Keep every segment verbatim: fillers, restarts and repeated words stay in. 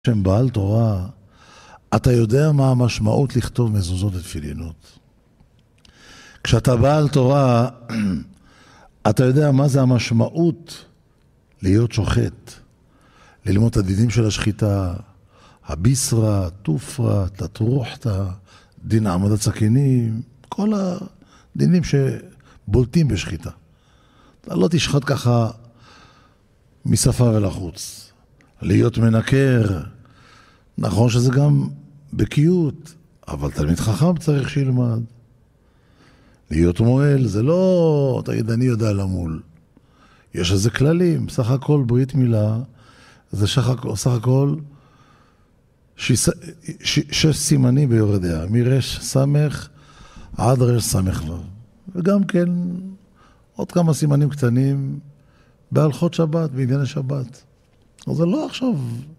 שם בעל תורה, אתה יודע מה המשמעות לכתוב מזוזות ותפילינות. כשאתה בעל תורה, אתה יודע מה זה המשמעות להיות שוחט, ללמוד את הדינים של השחיטה, הביסרה, תופרה, תטרוחתה, דין עמדת סכינים, כל הדינים שבולטים בשחיטה. אתה לא תשחט ככה משפה ולחוץ. להיות מנקר, נכון שזה גם בקיאות, אבל תלמיד חכם צריך שילמד. להיות מועל, זה לא, תגיד, אני יודע למול. יש איזה כללים, סך הכל ברית מילה, זה סך הכל שש, ש, שש סימנים ביורדיה, מרש סמך עד רש סמך ו. וגם כן עוד כמה סימנים קטנים בהלכות שבת, בענייני שבת. אז זה לא עכשיו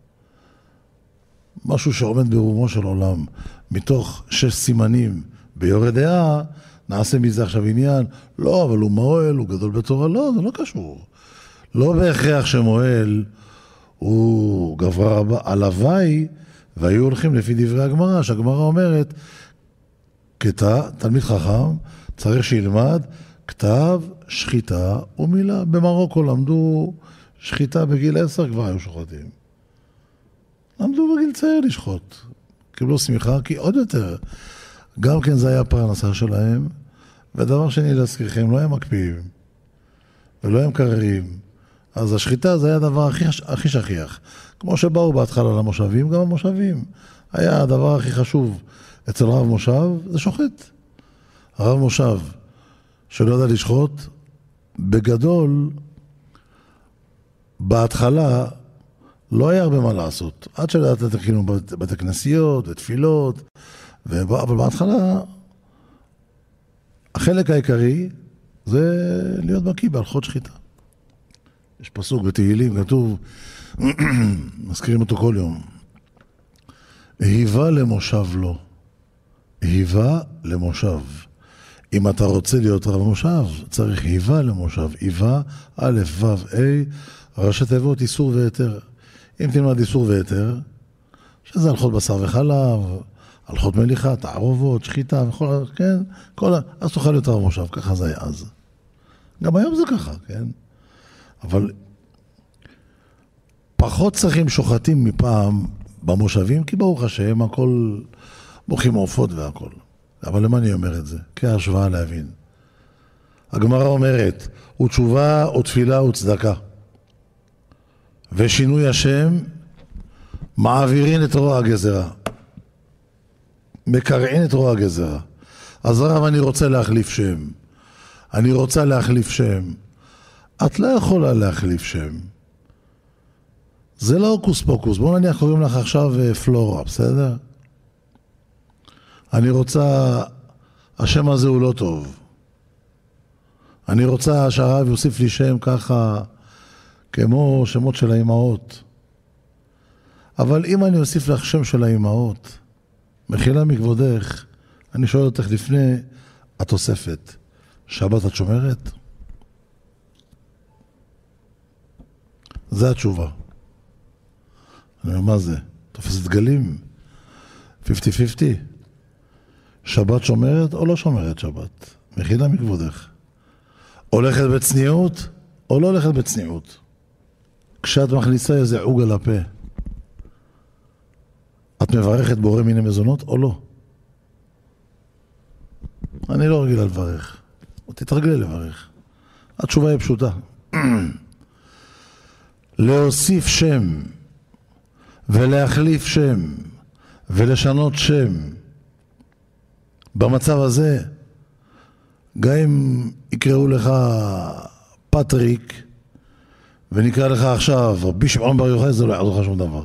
משהו שעומד ברומו של עולם. מתוך שש סימנים ביורדיה, נעשה מזה עכשיו עניין. לא, אבל הוא מועל, הוא גדול בתורה. לא, זה לא קשור. לא בהכרח שמועל הוא גבר הלוואי, והיו הולכים לפי דברי הגמרא, שהגמרא אומרת, כתב, תלמיד חכם, צריך שילמד כתב, שחיטה ומילה. במרוקו למדו שחיטה בגיל עשר, כבר היו שוחטים. למדו בגיל צעיר לשחוט. קיבלו סמיכה, כי עוד יותר, גם כן זה היה פרנסה שלהם, ודבר שני להזכירכם, לא היה מקפיאים, ולא היה מקררים. אז השחיטה זה היה הדבר הכי, הכי שכיח. כמו שבאו בהתחלה למושבים, גם המושבים. היה הדבר הכי חשוב אצל רב מושב, זה שוחט. הרב מושב, שלא יודע לשחוט, בגדול, בהתחלה, לא היה הרבה מה לעשות. עד שלדעת תכינו בית הכנסיות ותפילות, ו... אבל בהתחלה, החלק העיקרי זה להיות בקיא בהלכות שחיטה. יש פסוק בתהילים, כתוב, מזכירים אותו כל יום. היווה למושב לו. היווה למושב. אם אתה רוצה להיות רב מושב, צריך היווה למושב. היווה, א', ו', ה', ראשי תיבות, איסור ויתר. אם תלמד איסור ויתר, שזה הלכות בשר וחלב, הלכות מליחה, תערובות, שחיטה, וכל, כן? כל, אז תוכל להיות רב מושב, ככה זה היה אז. גם היום זה ככה, כן? אבל פחות צריכים שוחטים מפעם במושבים, כי ברוך השם, הכל מוחים עופות והכל. אבל למה אני אומר את זה? כהשוואה להבין. הגמרא אומרת, ותשובה ותפילה וצדקה. ושינוי השם מעבירין את רוע הגזרה. מקרעין את רוע הגזרה. אז רב, אני רוצה להחליף שם. אני רוצה להחליף שם. את לא יכולה להחליף שם. זה לא קוס פוקוס. בוא נניח, קוראים לך עכשיו פלורה, בסדר? אני רוצה, השם הזה הוא לא טוב. אני רוצה שהרב יוסיף לי שם ככה, כמו שמות של האימהות. אבל אם אני אוסיף לך שם של האימהות, מחילה מכבודך, אני שואל אותך לפני התוספת, שבת את שומרת? זה התשובה. אני אומר, מה זה? תופסת גלים? חמישים חמישים? שבת שומרת או לא שומרת שבת? מחילה מכבודך. הולכת בצניעות או לא הולכת בצניעות? כשאת מכניסה איזה עוג על הפה, את מברכת בורא מיני מזונות או לא? אני לא רגילה לברך. תתרגלי לברך. התשובה היא פשוטה. להוסיף שם ולהחליף שם ולשנות שם במצב הזה, גם אם יקראו לך פטריק ונקרא לך עכשיו רבי שמעון בר יוחאי, זה לא יעזור לך שום דבר.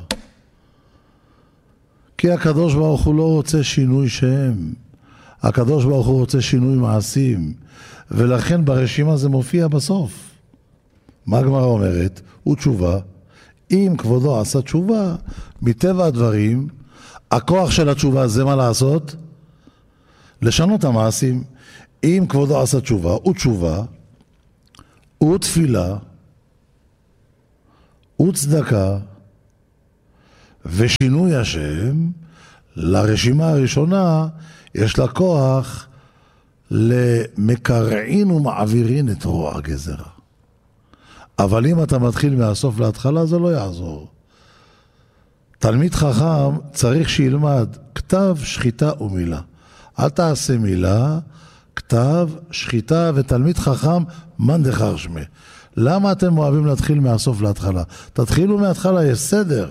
כי הקדוש ברוך הוא לא רוצה שינוי שם. הקדוש ברוך הוא רוצה שינוי מעשים. ולכן ברשימה זה מופיע בסוף. מה הגמרא אומרת? הוא תשובה. אם כבודו עשה תשובה, מטבע הדברים, הכוח של התשובה זה מה לעשות? לשנות המעשים. אם כבודו עשה תשובה, הוא תשובה, הוא תפילה, הוא צדקה, ושינוי השם, לרשימה הראשונה, יש לה כוח למקרעין ומעבירין את רוע גזרה. אבל אם אתה מתחיל מהסוף להתחלה, זה לא יעזור. תלמיד חכם צריך שילמד כתב, שחיטה ומילה. אל תעשה מילה, כתב, שחיטה ותלמיד חכם, מן דחר שמי. למה אתם אוהבים להתחיל מהסוף להתחלה? תתחילו מההתחלה, יש סדר.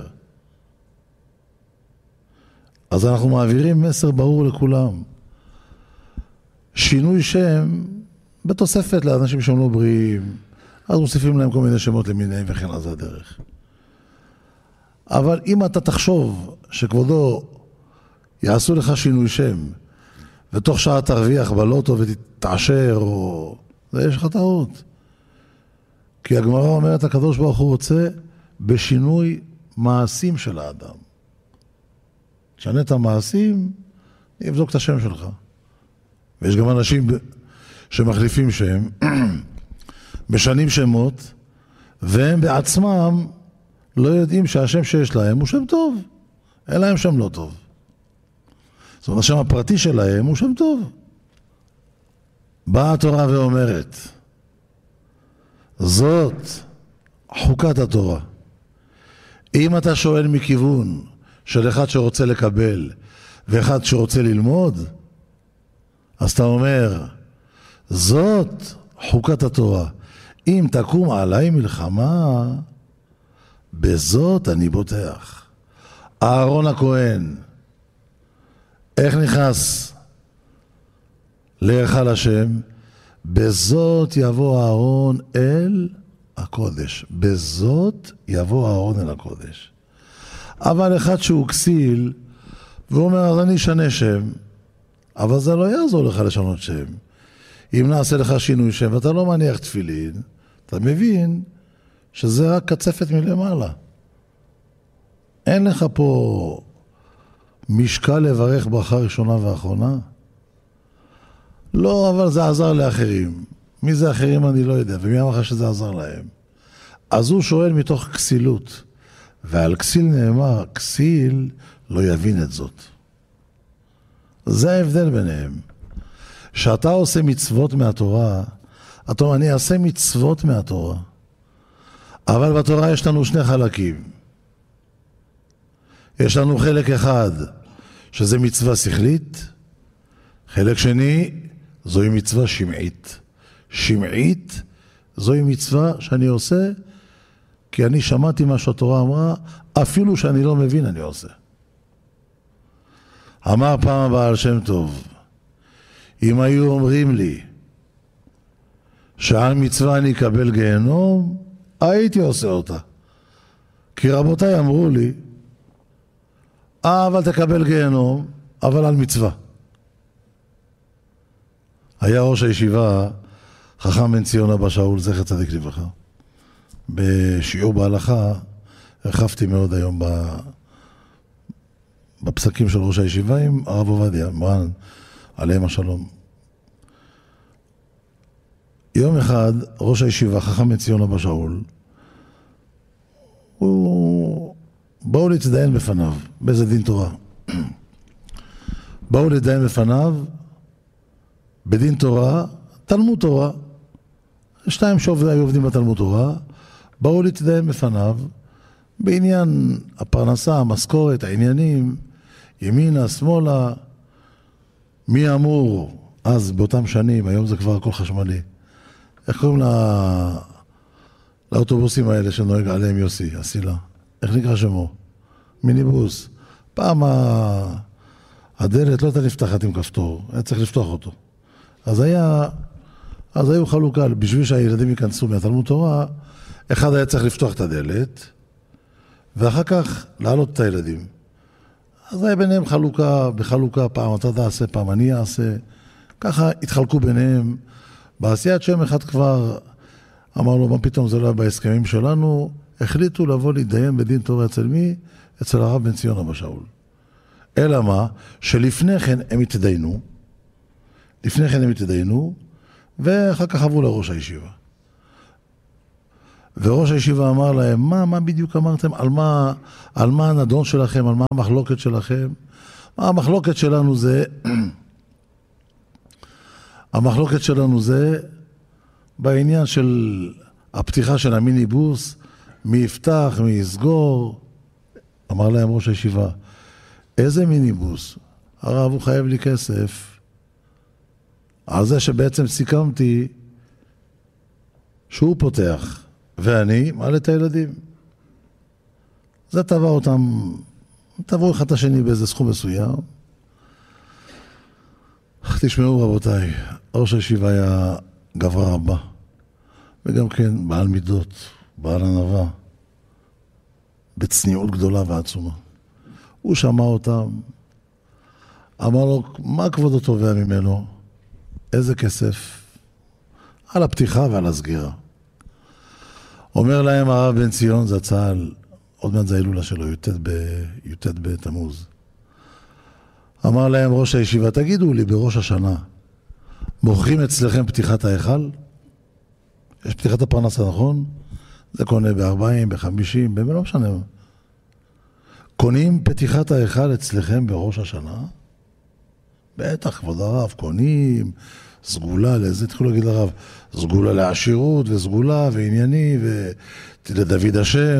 אז אנחנו מעבירים מסר ברור לכולם. שינוי שם בתוספת לאנשים שהם לא בריאים, אז מוסיפים להם כל מיני שמות למיניהם וכן אז הדרך. אבל אם אתה תחשוב שכבודו יעשו לך שינוי שם, ותוך שעה תרוויח בלוטו ותתעשר, או... זה יש לך טעות. כי הגמרא אומרת, הקדוש ברוך הוא רוצה בשינוי מעשים של האדם. תשנה את המעשים, יבדוק את השם שלך. ויש גם אנשים שמחליפים שם, משנים שמות, והם בעצמם לא יודעים שהשם שיש להם הוא שם טוב. אין להם שם לא טוב. זאת אומרת, השם הפרטי שלהם הוא שם טוב. באה התורה ואומרת, זאת חוקת התורה. אם אתה שואל מכיוון של אחד שרוצה לקבל ואחד שרוצה ללמוד, אז אתה אומר, זאת חוקת התורה. אם תקום עליי מלחמה, בזאת אני בוטח. אהרון הכהן, איך נכנס להיכל השם? בזאת יבוא אהרון אל הקודש. בזאת יבוא אהרון אל הקודש. אבל אחד שהוא כסיל, והוא אומר, אז אני אשנה שם, אבל זה לא יעזור לך לשנות שם. אם נעשה לך שינוי שם, ואתה לא מניח תפילין, אתה מבין שזה רק קצפת מלמעלה. אין לך פה משקל לברך ברכה ראשונה ואחרונה? לא, אבל זה עזר לאחרים. מי זה אחרים אני לא יודע, ומי אמר לך שזה עזר להם? אז הוא שואל מתוך כסילות, ועל כסיל נאמר, כסיל לא יבין את זאת. זה ההבדל ביניהם. שאתה עושה מצוות מהתורה, אתה אומר, אני אעשה מצוות מהתורה, אבל בתורה יש לנו שני חלקים. יש לנו חלק אחד, שזה מצווה שכלית, חלק שני, זוהי מצווה שמעית. שמעית, זוהי מצווה שאני עושה, כי אני שמעתי מה שהתורה אמרה, אפילו שאני לא מבין אני עושה. אמר פעם הבעל שם טוב, אם היו אומרים לי שעל מצווה אני אקבל גיהנום, הייתי עושה אותה. כי רבותיי אמרו לי, אה, אבל תקבל גיהנום, אבל על מצווה. היה ראש הישיבה, חכם בן ציון אבא שאול, זכר צדיק לברכה. בשיעור בהלכה, הרחבתי מאוד היום בפסקים של ראש הישיבה עם הרב עובדיה, מרן, עליהם השלום. יום אחד, ראש הישיבה, חכם בן ציון אבא שאול, הוא... באו להתדיין בפניו, באיזה דין תורה. באו להתדיין בפניו, בדין תורה, תלמוד תורה. שתיים שהיו עובדים בתלמוד תורה, באו להתדיין בפניו, בעניין הפרנסה, המשכורת, העניינים, ימינה, שמאלה, מי אמור, אז באותם שנים, היום זה כבר הכל חשמלי. איך קוראים לה... לאוטובוסים האלה שנוהג עליהם יוסי, הסילה? איך נקרא שמו? מיניבוס. פעם ה... הדלת לא הייתה נפתחת עם כפתור, היה צריך לפתוח אותו. אז היה, אז היו חלוקה, בשביל שהילדים ייכנסו מהתלמוד תורה, אחד היה צריך לפתוח את הדלת, ואחר כך להעלות את הילדים. אז היה ביניהם חלוקה, בחלוקה, פעם אתה תעשה, פעם אני אעשה. ככה התחלקו ביניהם. בעשיית שם אחד כבר אמר לו, מה פתאום זה לא היה בהסכמים שלנו, החליטו לבוא להתדיין בדין תורה אצל מי? אצל הרב בן ציון אבא שאול. אלא מה? שלפני כן הם התדיינו, לפני כן הם התדיינו, ואחר כך עברו לראש הישיבה. וראש הישיבה אמר להם, מה, מה בדיוק אמרתם? על מה, על מה הנדון שלכם? על מה המחלוקת שלכם? מה המחלוקת שלנו זה, המחלוקת שלנו זה בעניין של הפתיחה של המיניבוס, מי יפתח, מי יסגור. אמר להם ראש הישיבה, איזה מיניבוס? הרב הוא חייב לי כסף. על זה שבעצם סיכמתי שהוא פותח, ואני מעלה את הילדים. זה טבע אותם, טבעו אחד השני באיזה סכום מסוים. תשמעו רבותיי, ראש הישיבה היה גברה רבה, וגם כן בעל מידות, בעל ענווה, בצניעות גדולה ועצומה. הוא שמע אותם, אמר לו, מה כבודו תובע ממנו? איזה כסף? על הפתיחה ועל הסגירה. אומר להם הרב בן ציון זצ"ל, עוד מעט זה ההילולה שלו, י"ט בתמוז. אמר להם ראש הישיבה, תגידו לי בראש השנה, מוכרים אצלכם פתיחת ההיכל? יש פתיחת הפרנסה, נכון? זה קונה ב-ארבעים, ב-חמישים, באמת לא משנה. קונים פתיחת ההיכל אצלכם בראש השנה? בטח, כבוד הרב, קונים, סגולה, לאיזה התחילו להגיד לרב, סגולה לעשירות וסגולה וענייני ולדוד השם.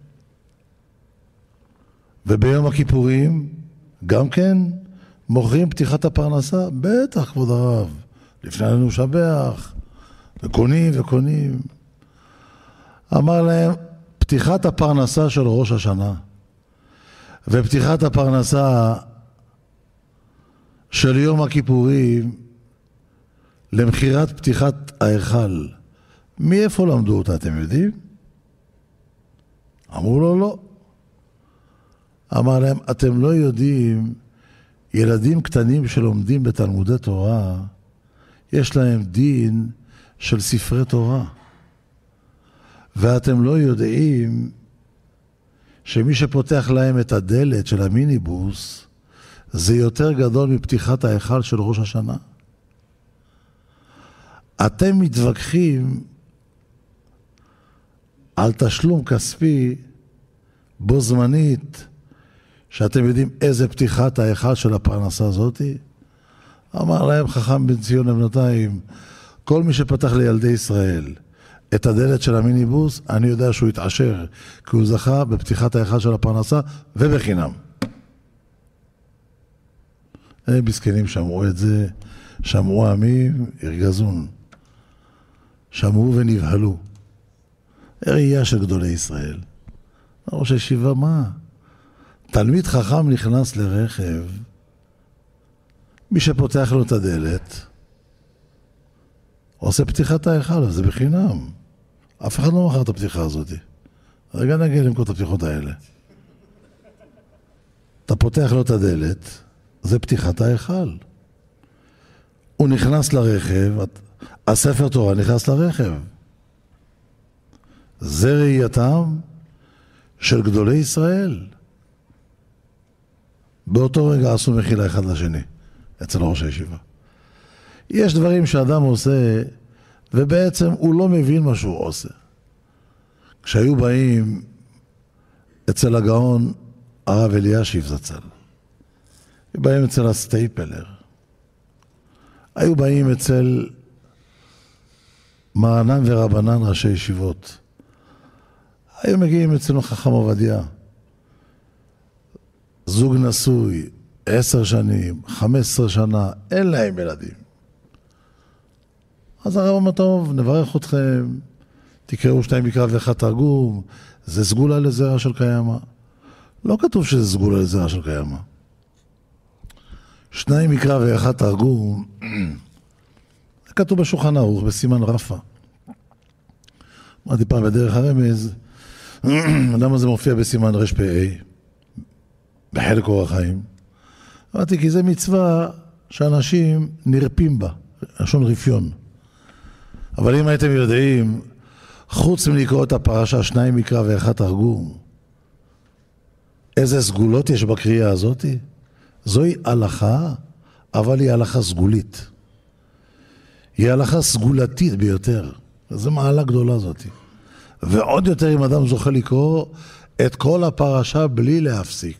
וביום הכיפורים גם כן מוכרים פתיחת הפרנסה? בטח, כבוד הרב, לפני לנו שבח, וקונים וקונים. אמר להם, פתיחת הפרנסה של ראש השנה ופתיחת הפרנסה של יום הכיפורים למחירת פתיחת ההיכל, מאיפה למדו אותה, אתם יודעים? אמרו לו לא. אמר להם, אתם לא יודעים, ילדים קטנים שלומדים בתלמודי תורה, יש להם דין של ספרי תורה. ואתם לא יודעים שמי שפותח להם את הדלת של המיניבוס, זה יותר גדול מפתיחת ההיכל של ראש השנה. אתם מתווכחים על תשלום כספי בו זמנית, שאתם יודעים איזה פתיחת ההיכל של הפרנסה הזאת? אמר להם חכם בן ציון לבנותיים, כל מי שפתח לילדי ישראל את הדלת של המיניבוס, אני יודע שהוא יתעשר, כי הוא זכה בפתיחת ההיכל של הפרנסה ובחינם. הם מסכנים שמעו את זה, שמעו עמים, הרגזון. שמעו ונבהלו. ראייה של גדולי ישראל. ראש הישיבה, מה? תלמיד חכם נכנס לרכב, מי שפותח לו את הדלת, עושה פתיחת ההיכל, זה בחינם. אף אחד לא מכר את הפתיחה הזאת. רגע נגיע למכור את הפתיחות האלה. אתה פותח לו את הדלת, זה פתיחת ההיכל. הוא נכנס לרכב, הספר תורה נכנס לרכב. זה ראייתם של גדולי ישראל. באותו רגע עשו מחילה אחד לשני, אצל ראש הישיבה. יש דברים שאדם עושה, ובעצם הוא לא מבין מה שהוא עושה. כשהיו באים אצל הגאון הרב אלישיב זצ"ל, היו באים אצל הסטייפלר, היו באים אצל מרנן ורבנן ראשי ישיבות, היו מגיעים אצלנו חכם עובדיה, זוג נשוי, עשר שנים, חמש עשרה שנה, אין להם ילדים. אז הרב אומר, טוב, נברך אתכם, תקראו שניים מקרא ואחד תרגום, זה סגולה לזרע של קיימא. לא כתוב שזה סגולה לזרע של קיימא. שניים מקרא ואחד תרגום, זה כתוב בשולחן ערוך, בסימן רפא. אמרתי פעם בדרך הרמז, למה זה מופיע בסימן רש פ"א, בחלק אורח חיים? אמרתי, כי זה מצווה שאנשים נרפים בה, לשון רפיון. אבל אם הייתם יודעים, חוץ מלקרוא את הפרשה, שניים מקרא ואחד תרגום, איזה סגולות יש בקריאה הזאת? זוהי הלכה, אבל היא הלכה סגולית. היא הלכה סגולתית ביותר. זו מעלה גדולה הזאת. ועוד יותר אם אדם זוכה לקרוא את כל הפרשה בלי להפסיק.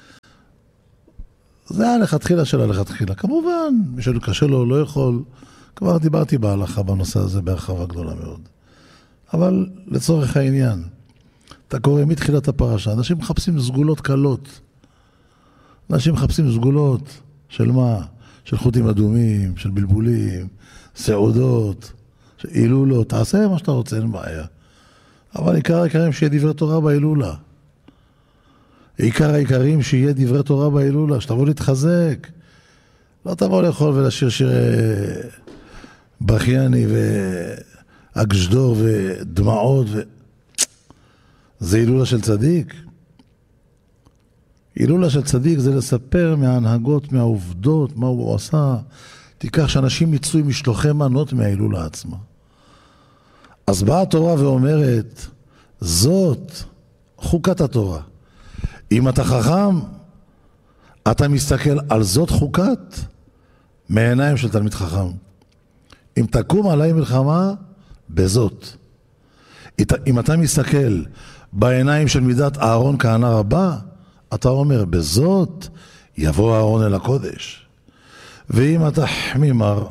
זה היה לכתחילה של הלכתחילה. כמובן, מי שקשה לו לא יכול, כבר דיברתי בהלכה בנושא הזה בהרחבה גדולה מאוד. אבל לצורך העניין, אתה קורא מתחילת הפרשה, אנשים מחפשים סגולות קלות. אנשים מחפשים סגולות של מה? של חוטים אדומים, של בלבולים, סעודות, של אילולות. תעשה מה שאתה רוצה, אין בעיה. אבל עיקר העיקרים שיהיה דברי תורה באילולה. עיקר העיקרים שיהיה דברי תורה באילולה, שתבוא להתחזק. לא תבוא לאכול ולשיר שירי בכייני ואגשדור ודמעות. ו... זה אילולה של צדיק. אילולה של צדיק זה לספר מההנהגות, מהעובדות, מה הוא עשה. תיקח שאנשים יצאו עם משלוחי מנות מהאילולה עצמה. אז באה התורה ואומרת, זאת חוקת התורה. אם אתה חכם, אתה מסתכל על זאת חוקת מעיניים של תלמיד חכם. אם תקום עליי מלחמה, בזאת. אם אתה מסתכל בעיניים של מידת אהרון כהנא רבה, אתה אומר, בזאת יבוא אהרון אל הקודש. ואם אתה חמימר,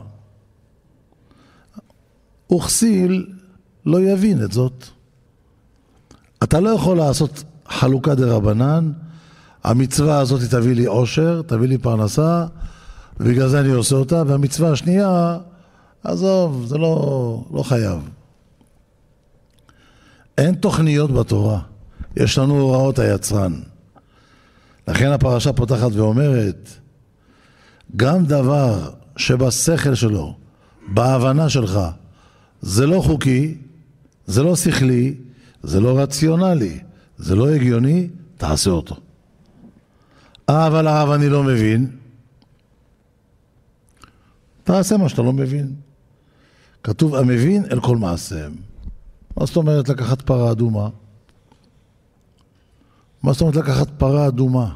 וכסיל לא יבין את זאת. אתה לא יכול לעשות חלוקה דרבנן, המצווה הזאת תביא לי עושר, תביא לי פרנסה, ובגלל זה אני עושה אותה, והמצווה השנייה, עזוב, זה לא, לא חייב. אין תוכניות בתורה, יש לנו הוראות היצרן. לכן הפרשה פותחת ואומרת, גם דבר שבשכל שלו, בהבנה שלך, זה לא חוקי, זה לא שכלי, זה לא רציונלי, זה לא הגיוני, תעשה אותו. אבל הרב אני לא מבין, תעשה מה שאתה לא מבין. כתוב, המבין אל כל מעשיהם. מה זאת אומרת לקחת פרה אדומה? מה זאת אומרת לקחת פרה אדומה?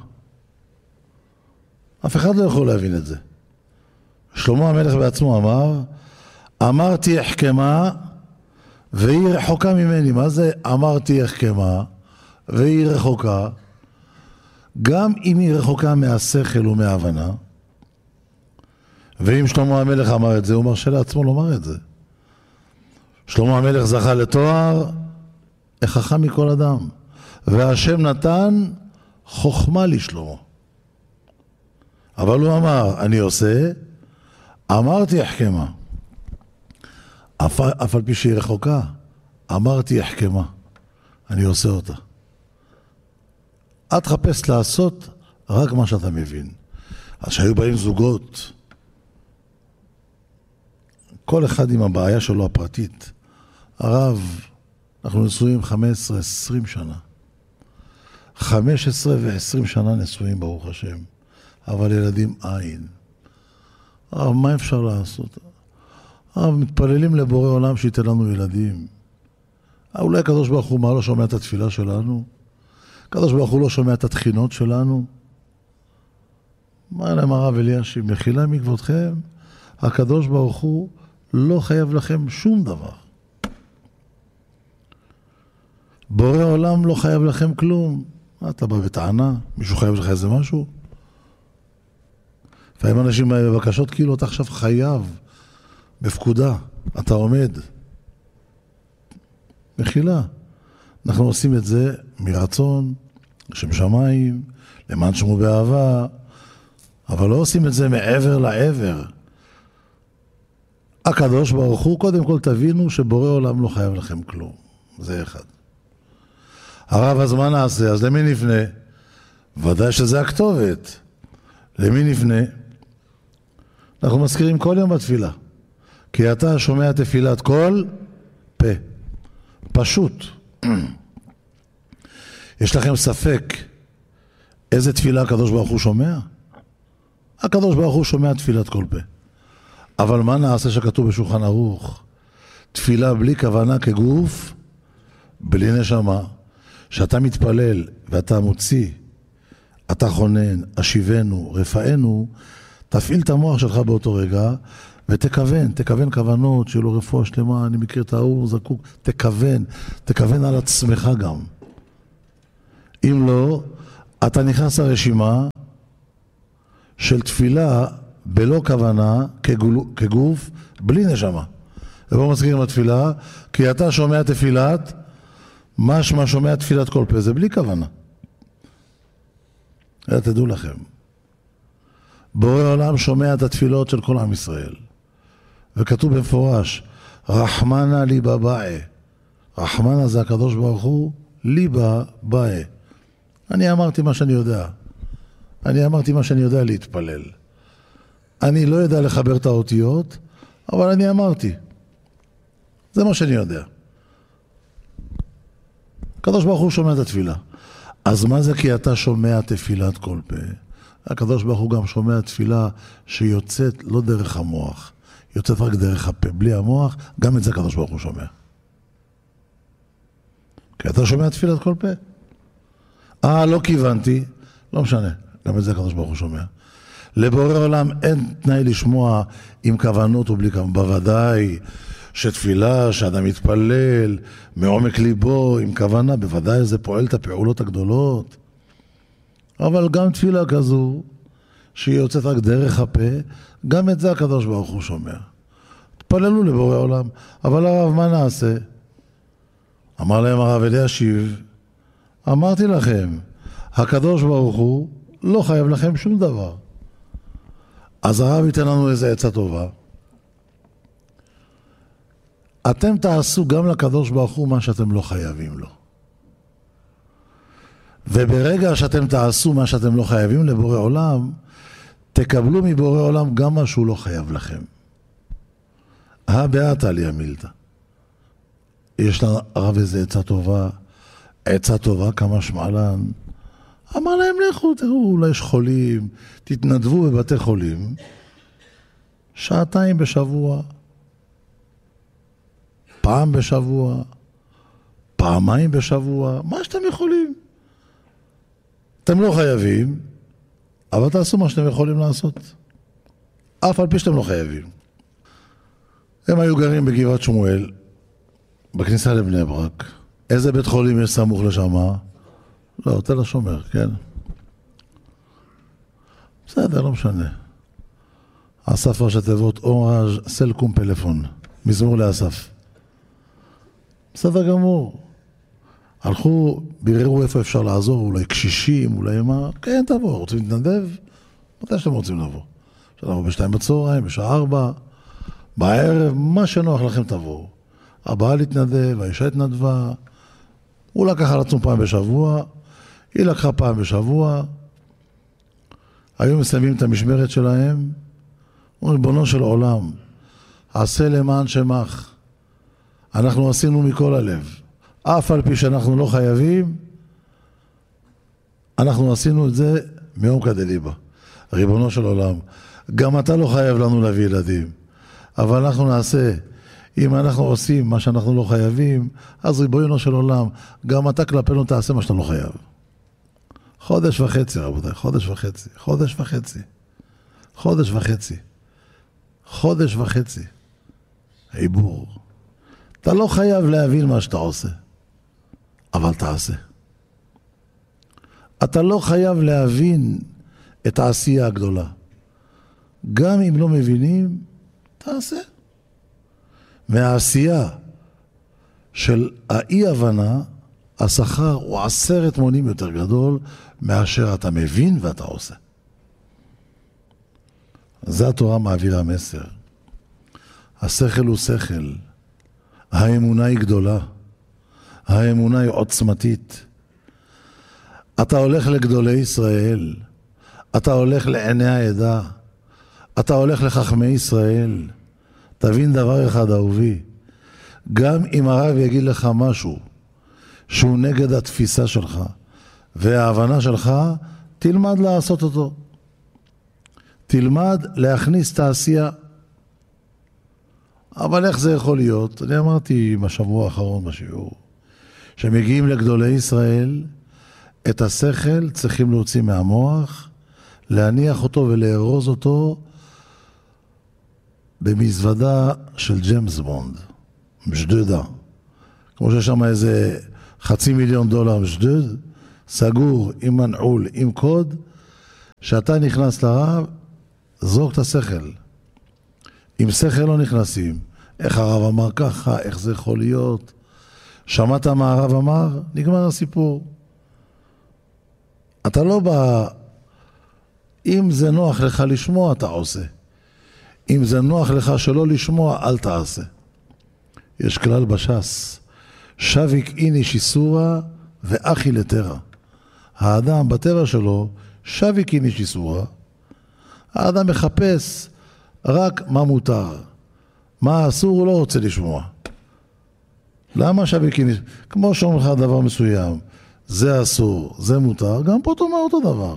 אף אחד לא יכול להבין את זה. שלמה המלך בעצמו אמר, אמרתי החכמה והיא רחוקה ממני. מה זה אמרתי החכמה והיא רחוקה? גם אם היא רחוקה מהשכל ומההבנה, ואם שלמה המלך אמר את זה, הוא מרשה לעצמו לומר את זה. שלמה המלך זכה לתואר החכם מכל אדם, והשם נתן חוכמה לשלמה. אבל הוא אמר, אני עושה, אמרתי החכמה. אף, אף על פי שהיא רחוקה, אמרתי החכמה. אני עושה אותה. את חפש לעשות רק מה שאתה מבין. אז שהיו באים זוגות, כל אחד עם הבעיה שלו הפרטית. הרב, אנחנו נשואים חמש עשרה עשרים שנה. חמש עשרה ועשרים שנה נשואים ברוך השם. אבל ילדים אין. הרב, מה אפשר לעשות? הרב, מתפללים לבורא עולם שייתן לנו ילדים. אולי הקדוש ברוך הוא מה לא שומע את התפילה שלנו? הקדוש ברוך הוא לא שומע את התחינות שלנו? מה להם הרב אלישיב? מחילה מכבודכם, הקדוש ברוך הוא לא חייב לכם שום דבר. בורא עולם לא חייב לכם כלום. מה אתה בא בטענה? מישהו חייב לך איזה משהו? לפעמים אנשים בבקשות כאילו אתה עכשיו חייב בפקודה, אתה עומד. מחילה. אנחנו עושים את זה מרצון, לשם שמיים, למען שמו באהבה, אבל לא עושים את זה מעבר לעבר. הקדוש ברוך הוא, קודם כל תבינו שבורא עולם לא חייב לכם כלום. זה אחד. הרב, אז מה נעשה? אז למי נפנה? ודאי שזה הכתובת. למי נפנה? אנחנו מזכירים כל יום בתפילה. כי אתה שומע תפילת כל פה. פשוט. יש לכם ספק איזה תפילה הקדוש ברוך הוא שומע? הקדוש ברוך הוא שומע תפילת כל פה. אבל מה נעשה שכתוב בשולחן ערוך? תפילה בלי כוונה כגוף, בלי נשמה. שאתה מתפלל ואתה מוציא, אתה חונן, אשיבנו, רפאנו, תפעיל את המוח שלך באותו רגע, ותכוון, תכוון כוונות, שיהיה לו רפואה שלמה, אני מכיר את ההוא, זקוק, תכוון, תכוון על עצמך גם. אם לא, אתה נכנס לרשימה של תפילה בלא כוונה, כגול, כגוף, בלי נשמה. ובוא מזכירים לתפילה, כי אתה שומע תפילת, משמע שומע תפילת כל פה, זה בלי כוונה. אלא תדעו לכם. בורא עולם שומע את התפילות של כל עם ישראל. וכתוב במפורש, רחמנה ליבה באe. רחמנה זה הקדוש ברוך הוא, ליבה באe. אני אמרתי מה שאני יודע. אני אמרתי מה שאני יודע להתפלל. אני לא יודע לחבר את האותיות, אבל אני אמרתי. זה מה שאני יודע. הקדוש ברוך הוא שומע את התפילה. אז מה זה כי אתה שומע תפילת כל פה? הקדוש ברוך הוא גם שומע תפילה שיוצאת לא דרך המוח, יוצאת רק דרך הפה, בלי המוח, גם את זה הקדוש ברוך הוא שומע. כי אתה שומע תפילת כל פה. אה, לא כיוונתי, לא משנה, גם את זה הקדוש ברוך הוא שומע. לבורא עולם אין תנאי לשמוע עם כוונות או בלי כוונות, בוודאי שתפילה, שאדם מתפלל מעומק ליבו עם כוונה, בוודאי זה פועל את הפעולות הגדולות. אבל גם תפילה כזו, שהיא יוצאת רק דרך הפה, גם את זה הקדוש ברוך הוא שומע. תפללו לבורא עולם, אבל הרב, מה נעשה? אמר להם הרב אלישיב, אמרתי לכם, הקדוש ברוך הוא לא חייב לכם שום דבר. אז הרב ייתן לנו איזה עצה טובה. אתם תעשו גם לקדוש ברוך הוא מה שאתם לא חייבים לו. וברגע שאתם תעשו מה שאתם לא חייבים לבורא עולם, תקבלו מבורא עולם גם מה שהוא לא חייב לכם. הבאת עליה מילתא. יש לרב איזה עצה טובה, עצה טובה כמה שמעלן. אמר להם לכו, תראו, אולי יש חולים, תתנדבו בבתי חולים, שעתיים בשבוע, פעם בשבוע, פעמיים בשבוע, מה שאתם יכולים. אתם לא חייבים, אבל תעשו מה שאתם יכולים לעשות. אף על פי שאתם לא חייבים. הם היו גרים בגבעת שמואל, בכניסה לבני ברק. איזה בית חולים יש סמוך לשמה? לא, תל השומר, כן. בסדר, לא משנה. אסף ראש התיבות, אוראז' סלקום פלאפון, מזמור לאסף. בסדר גמור. הלכו, ביררו איפה אפשר לעזור, אולי קשישים, אולי מה, כן, תבוא, רוצים להתנדב? מתי שאתם רוצים לבוא? אפשר לבוא בשתיים בצהריים, בשעה ארבע, בערב, מה שנוח לכם תבואו. הבעל התנדב, האישה התנדבה, הוא לקח על עצמו פעם בשבוע, היא לקחה פעם בשבוע, היו מסיימים את המשמרת שלהם, ריבונו של עולם, עשה למען שמך, אנחנו עשינו מכל הלב, אף על פי שאנחנו לא חייבים, אנחנו עשינו את זה מעומקא דליבא. ריבונו של עולם, גם אתה לא חייב לנו להביא ילדים, אבל אנחנו נעשה, אם אנחנו עושים מה שאנחנו לא חייבים, אז ריבונו של עולם, גם אתה כלפינו תעשה מה שאתה לא חייב. חודש וחצי, רבותיי, חודש וחצי, חודש וחצי, חודש וחצי, חודש וחצי, עיבור. אתה לא חייב להבין מה שאתה עושה, אבל תעשה. אתה לא חייב להבין את העשייה הגדולה. גם אם לא מבינים, תעשה. מהעשייה של האי-הבנה, השכר הוא עשרת מונים יותר גדול מאשר אתה מבין ואתה עושה. זה התורה מעבירה מסר. השכל הוא שכל. האמונה היא גדולה. האמונה היא עוצמתית. אתה הולך לגדולי ישראל. אתה הולך לעיני העדה. אתה הולך לחכמי ישראל. תבין דבר אחד אהובי. גם אם הרב יגיד לך משהו שהוא נגד התפיסה שלך וההבנה שלך, תלמד לעשות אותו. תלמד להכניס תעשייה. אבל איך זה יכול להיות? אני אמרתי בשבוע האחרון בשיעור, שמגיעים לגדולי ישראל, את השכל צריכים להוציא מהמוח, להניח אותו ולארוז אותו במזוודה של ג'יימס בונד, משדדה. כמו שיש שם איזה חצי מיליון דולר משדד, סגור, עם מנעול, עם קוד, שאתה נכנס לרב, זרוק את השכל. עם שכל לא נכנסים. איך הרב אמר ככה, איך זה יכול להיות. שמעת מה הרב אמר? נגמר הסיפור. אתה לא בא, אם זה נוח לך לשמוע, אתה עושה. אם זה נוח לך שלא לשמוע, אל תעשה. יש כלל בש"ס, שוויק איני שיסורה ואחי לטרה. האדם בטבע שלו, שוויק איני שיסורה, האדם מחפש רק מה מותר. מה אסור הוא לא רוצה לשמוע. למה שוויק איני? כמו שאומר לך דבר מסוים, זה אסור, זה מותר, גם פה תאמר אותו דבר.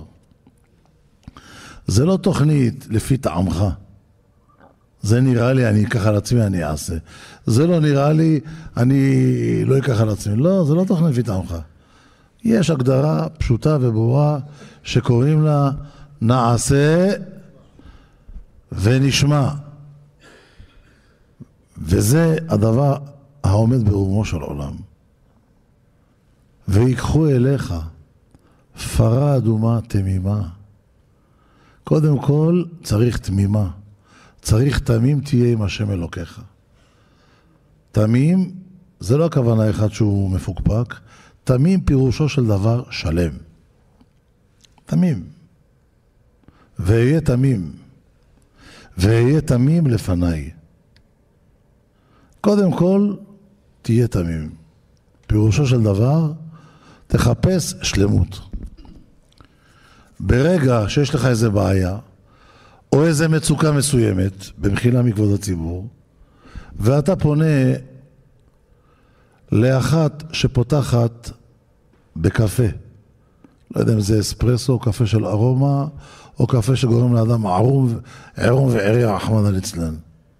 זה לא תוכנית לפי טעמך. זה נראה לי, אני אקח על עצמי, אני אעשה. זה לא נראה לי, אני לא אקח על עצמי. לא, זה לא תוכנית לפי טעמך. יש הגדרה פשוטה וברורה שקוראים לה נעשה ונשמע. וזה הדבר העומד ברומו של עולם. ויקחו אליך פרה אדומה תמימה. קודם כל צריך תמימה. צריך תמים תהיה עם השם אלוקיך. תמים זה לא הכוונה אחד שהוא מפוקפק. תמים פירושו של דבר שלם. תמים. ואהיה תמים. ואהיה תמים לפניי. קודם כל תהיה תמים. פירושו של דבר תחפש שלמות. ברגע שיש לך איזה בעיה, או איזה מצוקה מסוימת, במחילה מכבוד הציבור, ואתה פונה לאחת שפותחת בקפה, לא יודע אם זה אספרסו, או קפה של ארומה, או קפה שגורם לאדם ערום, ערום ועריה, רחמנא ליצלן.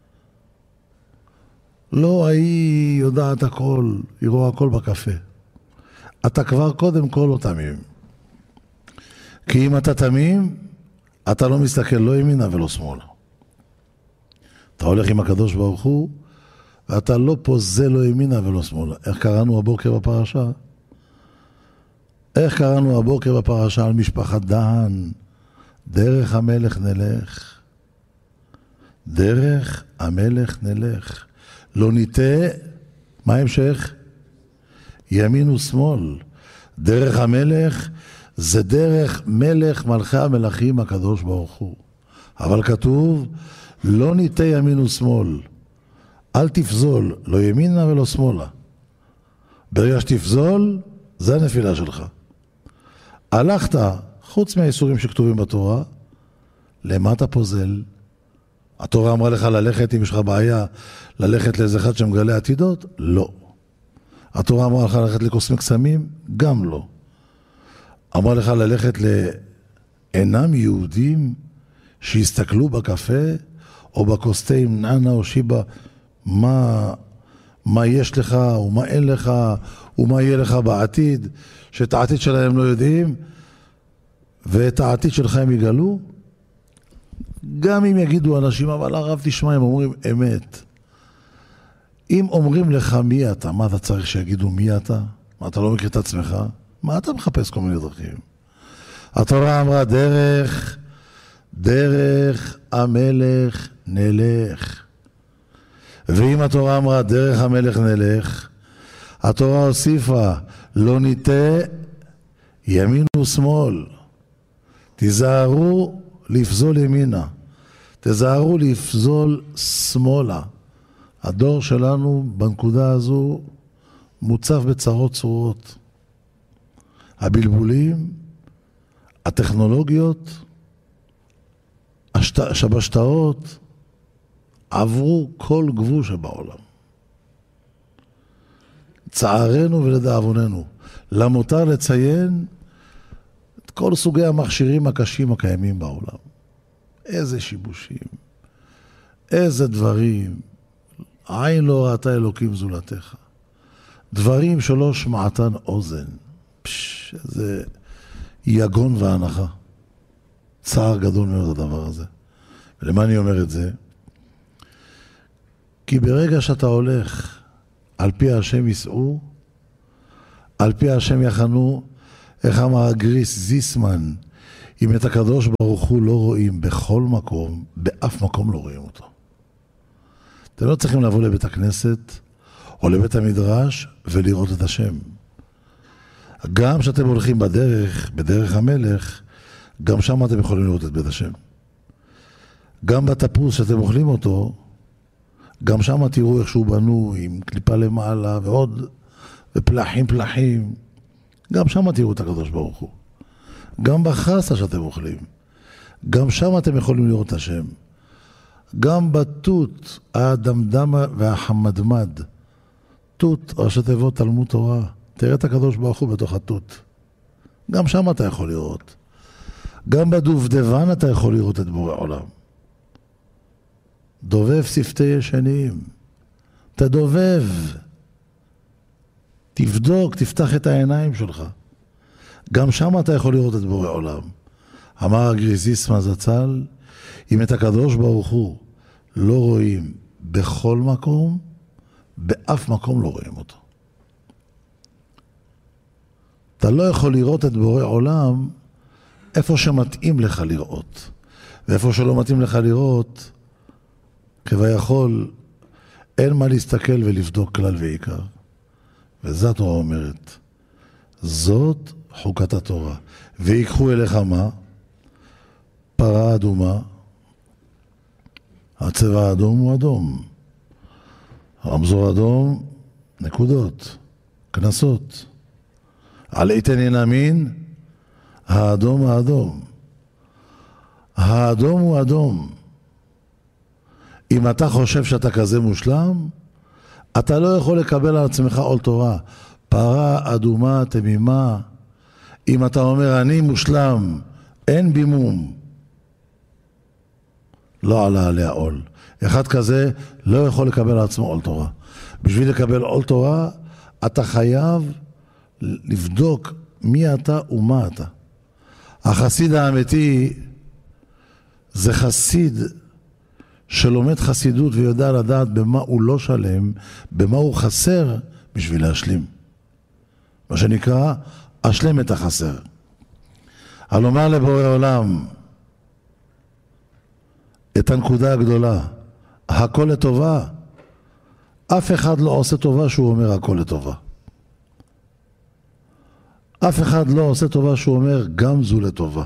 לא, היא יודעת הכל, היא רואה הכל בקפה. אתה כבר קודם כל לא תמים. כי אם אתה תמים, אתה לא מסתכל לא ימינה ולא שמאלה. אתה הולך עם הקדוש ברוך הוא, ואתה לא פוזל לא ימינה ולא שמאלה. איך קראנו הבוקר בפרשה? איך קראנו הבוקר בפרשה על משפחת דהן? דרך המלך נלך. דרך המלך נלך. לא ניתה, מה המשך? ימין ושמאל. דרך המלך זה דרך מלך מלכי המלכים הקדוש ברוך הוא. אבל כתוב, לא ניתה ימין ושמאל. אל תפזול, לא ימינה ולא שמאלה. ברגע שתפזול, זה הנפילה שלך. הלכת, חוץ מהאיסורים שכתובים בתורה, למה אתה פוזל? התורה אמרה לך ללכת, אם יש לך בעיה, ללכת לאיזה אחד שמגלה עתידות? לא. התורה אמרה לך ללכת לקוסמי קסמים? גם לא. אמרה לך ללכת לאינם יהודים שיסתכלו בקפה או בקוסטים נענה או שיבה, מה, מה יש לך ומה אין לך ומה יהיה לך בעתיד, שאת העתיד שלהם לא יודעים ואת העתיד שלך הם יגלו. גם אם יגידו אנשים, אבל הרב תשמע, הם אומרים אמת. אם אומרים לך מי אתה, מה אתה צריך שיגידו מי אתה? מה, אתה לא מכיר את עצמך? מה אתה מחפש כל מיני דרכים? התורה אמרה דרך, דרך המלך נלך. ואם התורה אמרה דרך המלך נלך, התורה הוסיפה לא ניתה ימין ושמאל. תיזהרו לפזול ימינה. תיזהרו לפזול שמאלה. הדור שלנו בנקודה הזו מוצף בצרות צרורות. הבלבולים, הטכנולוגיות, השבשתאות עברו כל גבול שבעולם. צערנו ולדאבוננו. למותר לציין את כל סוגי המכשירים הקשים הקיימים בעולם. איזה שיבושים, איזה דברים, עין לא ראתה אלוקים זולתך. דברים שלא שמעתן אוזן. פש, איזה יגון והנחה. צער גדול מאוד הדבר הזה. ולמה אני אומר את זה? כי ברגע שאתה הולך על פי השם יסעו, על פי השם יחנו, איך אמר הגריס זיסמן, אם את הקדוש ברוך הוא לא רואים בכל מקום, באף מקום לא רואים אותו. אתם לא צריכים לבוא לבית הכנסת או לבית המדרש ולראות את השם. גם שאתם הולכים בדרך, בדרך המלך, גם שם אתם יכולים לראות את בית השם. גם בתפוס שאתם אוכלים אותו, גם שם תראו איך שהוא בנו עם קליפה למעלה ועוד ופלחים פלחים. גם שם תראו את הקדוש ברוך הוא. גם בחסה שאתם אוכלים, גם שם אתם יכולים לראות את השם. גם בתות, הדמדם והחמדמד, תות, ראשי תיבות תלמוד תורה, תראה את הקדוש ברוך הוא בתוך התות. גם שם אתה יכול לראות. גם בדובדבן אתה יכול לראות את בורא עולם. דובב שפתי ישנים, תדובב, תבדוק, תפתח את העיניים שלך. גם שם אתה יכול לראות את בורא עולם. אמר הגריזיסמה זצ"ל, אם את הקדוש ברוך הוא לא רואים בכל מקום, באף מקום לא רואים אותו. אתה לא יכול לראות את בורא עולם איפה שמתאים לך לראות. ואיפה שלא מתאים לך לראות, כביכול, אין מה להסתכל ולבדוק כלל ועיקר. וזאת התורה אומרת, זאת חוקת התורה. ויקחו אליך מה? פרה אדומה. הצבע האדום הוא אדום. רמזור אדום, נקודות, כנסות. על איתן ינמין, האדום האדום. האדום הוא אדום. אם אתה חושב שאתה כזה מושלם, אתה לא יכול לקבל על עצמך עול תורה. פרה אדומה תמימה. אם אתה אומר אני מושלם, אין בימום, לא עלה עליה עול. אחד כזה לא יכול לקבל על עצמו עול תורה. בשביל לקבל עול תורה, אתה חייב לבדוק מי אתה ומה אתה. החסיד האמיתי זה חסיד שלומד חסידות ויודע לדעת במה הוא לא שלם, במה הוא חסר בשביל להשלים. מה שנקרא, אשלם את החסר. על לומר לבורא עולם את הנקודה הגדולה, הכל לטובה. אף אחד לא עושה טובה שהוא אומר הכל לטובה. אף אחד לא עושה טובה שהוא אומר גם זו לטובה.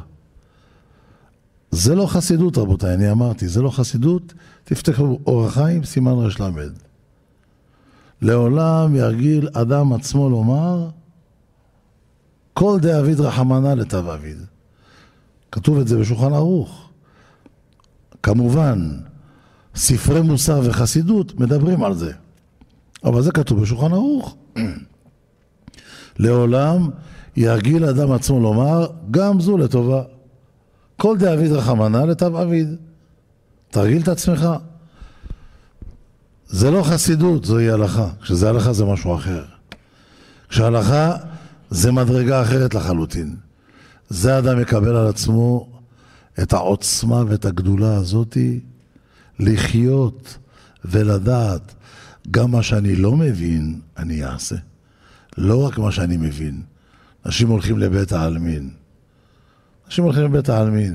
זה לא חסידות, רבותיי, אני אמרתי, זה לא חסידות. תפתחו אור החיים, סימן רש למד. לעולם ירגיל אדם עצמו לומר, כל דאביד רחמנה לטב אביד. כתוב את זה בשולחן ערוך. כמובן, ספרי מוסר וחסידות מדברים על זה. אבל זה כתוב בשולחן ערוך. לעולם ירגיל אדם עצמו לומר, גם זו לטובה. כל דאביד רחמנה לטב אביד. תרגיל את עצמך. זה לא חסידות, זוהי הלכה. כשזה הלכה זה משהו אחר. כשהלכה זה מדרגה אחרת לחלוטין. זה אדם מקבל על עצמו את העוצמה ואת הגדולה הזאת, לחיות ולדעת גם מה שאני לא מבין, אני אעשה. לא רק מה שאני מבין. אנשים הולכים לבית העלמין. אנשים הולכים לבית העלמין.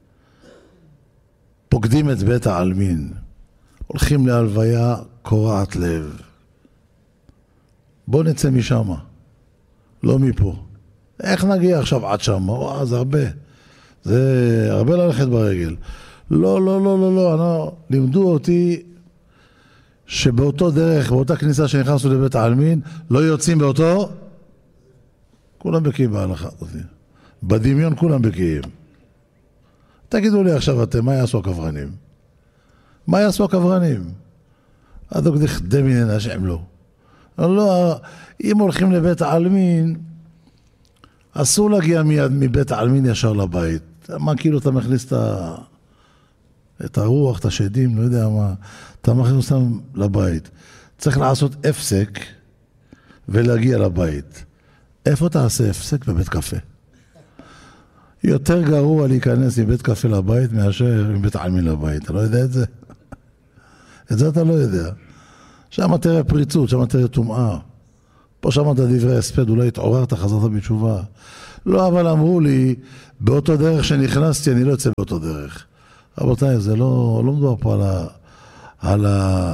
פוקדים את בית העלמין. הולכים להלוויה קורעת לב. בוא נצא משם. לא מפה. איך נגיע עכשיו עד שם? או, זה הרבה. זה הרבה ללכת ברגל. לא, לא, לא, לא, לא. אני, לימדו אותי שבאותו דרך, באותה כניסה שנכנסנו לבית העלמין, לא יוצאים באותו, כולם בקיאים בהלכה. בדמיון כולם בקיאים. תגידו לי עכשיו אתם, מה יעשו הכוורנים? מה יעשו הכוורנים? הדוק דמין השם לא. לא, אם הולכים לבית העלמין, אסור להגיע מיד מבית העלמין ישר לבית. מה כאילו אתה מכניס את, ה... את הרוח, את השדים, לא יודע מה, אתה מכניס אותם לבית. צריך לעשות הפסק ולהגיע לבית. איפה תעשה הפסק? בבית קפה. יותר גרוע להיכנס מבית קפה לבית מאשר מבית העלמין לבית. אתה לא יודע את זה? את זה אתה לא יודע. שם תראה פריצות, שם תראה טומאה. פה שמעת דברי הספד, אולי התעוררת, חזרת בתשובה. לא, אבל אמרו לי, באותו דרך שנכנסתי, אני לא יוצא באותו דרך. רבותיי, זה לא, לא מדובר פה על, ה, על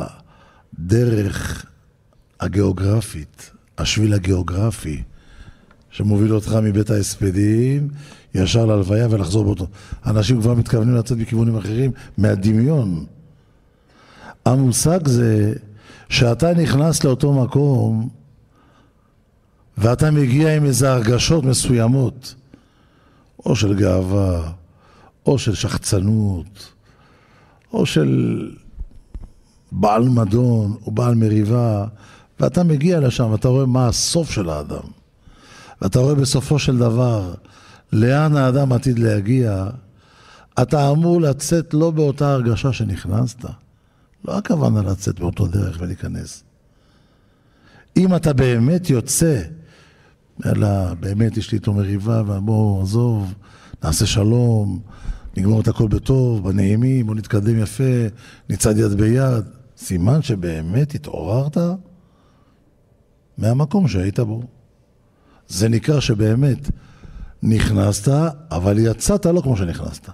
הדרך הגיאוגרפית, השביל הגיאוגרפי, שמוביל אותך מבית ההספדים, ישר להלוויה ולחזור באותו. אנשים כבר מתכוונים לצאת בכיוונים אחרים, מהדמיון. המושג זה שאתה נכנס לאותו מקום, ואתה מגיע עם איזה הרגשות מסוימות, או של גאווה, או של שחצנות, או של בעל מדון, או בעל מריבה, ואתה מגיע לשם, ואתה רואה מה הסוף של האדם. ואתה רואה בסופו של דבר, לאן האדם עתיד להגיע, אתה אמור לצאת לא באותה הרגשה שנכנסת. לא הכוונה לצאת באותו דרך ולהיכנס. אם אתה באמת יוצא, אלא באמת יש לי איתו מריבה, ובוא עזוב, נעשה שלום, נגמור את הכל בטוב, בנעימים, בוא נתקדם יפה, נצעד יד ביד. סימן שבאמת התעוררת מהמקום שהיית בו. זה נקרא שבאמת נכנסת, אבל יצאת לא כמו שנכנסת.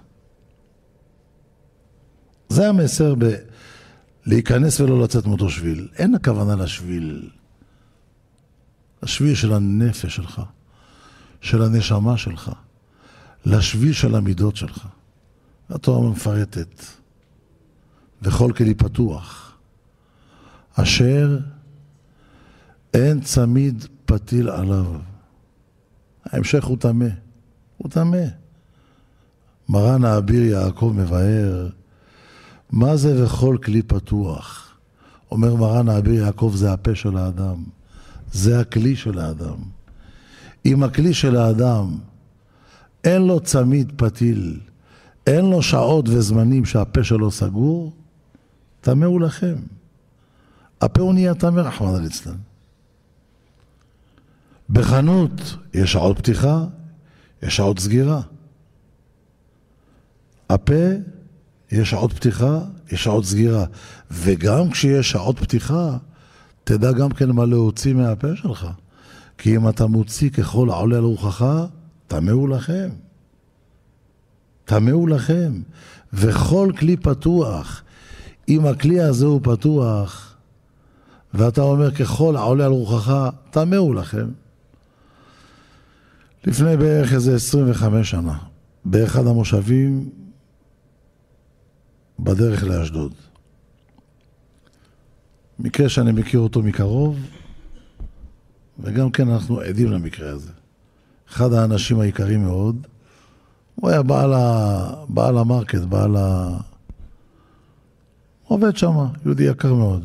זה המסר ב... להיכנס ולא לצאת מאותו שביל. אין הכוונה לשביל. לשביל של הנפש שלך, של הנשמה שלך, לשביל של המידות שלך. התורה מפרטת, וכל כלי פתוח, אשר אין צמיד פתיל עליו. ההמשך הוא תמה, הוא תמה. מרן האביר יעקב מבאר, מה זה וכל כלי פתוח? אומר מרן האביר יעקב, זה הפה של האדם. זה הכלי של האדם. אם הכלי של האדם אין לו צמיד פתיל, אין לו שעות וזמנים שהפה שלו סגור, תמהו לכם. הפה הוא נהיה תמה, רחמנא ליצלן. בחנות יש שעות פתיחה, יש שעות סגירה. הפה יש שעות פתיחה, יש שעות סגירה. וגם כשיש שעות פתיחה, תדע גם כן מה להוציא מהפה שלך. כי אם אתה מוציא ככל העולה על רוחך, תמהו לכם. תמהו לכם. וכל כלי פתוח, אם הכלי הזה הוא פתוח, ואתה אומר ככל העולה על רוחך, תמהו לכם. לפני בערך איזה עשרים וחמש שנה, באחד המושבים בדרך לאשדוד. מקרה שאני מכיר אותו מקרוב, וגם כן אנחנו עדים למקרה הזה. אחד האנשים העיקריים מאוד, הוא היה בעל, ה... בעל המרקט, בעל ה... עובד שם, יהודי יקר מאוד.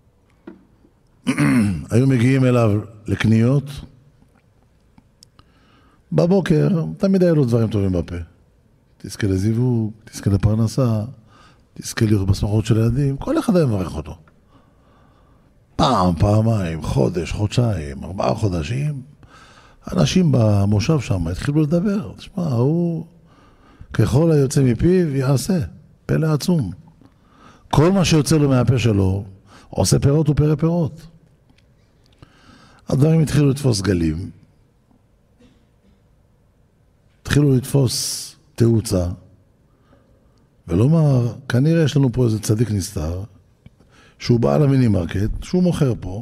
היו מגיעים אליו לקניות, בבוקר, תמיד היו לו דברים טובים בפה. תזכה לזיווג, תזכה לפרנסה, תזכה להיות בשמחות של ילדים, כל אחד היה מברך אותו. פעם, פעמיים, חודש, חודשיים, ארבעה חודשים, אנשים במושב שם התחילו לדבר. תשמע, הוא ככל היוצא מפיו יעשה, פלא עצום. כל מה שיוצא לו מהפה שלו, עושה פירות ופרא פירות. הדברים התחילו לתפוס גלים, התחילו לתפוס תאוצה, ולומר, כנראה יש לנו פה איזה צדיק נסתר, שהוא בא למיני מרקט, שהוא מוכר פה,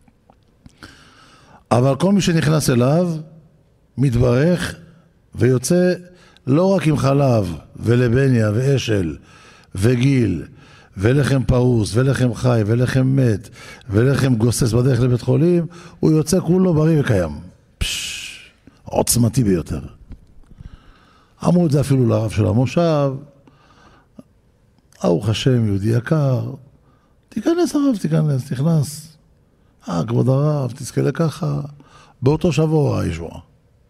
אבל כל מי שנכנס אליו, מתברך ויוצא לא רק עם חלב ולבניה ואשל וגיל ולחם פרוס ולחם חי ולחם מת ולחם גוסס בדרך לבית חולים, הוא יוצא כולו בריא וקיים. פש, עוצמתי ביותר. אמרו את זה אפילו לרב של המושב, ברוך השם, יהודי יקר, תיכנס הרב, תיכנס, תכנס. אה, כבוד הרב, תזכה לככה. באותו שבוע הישועה.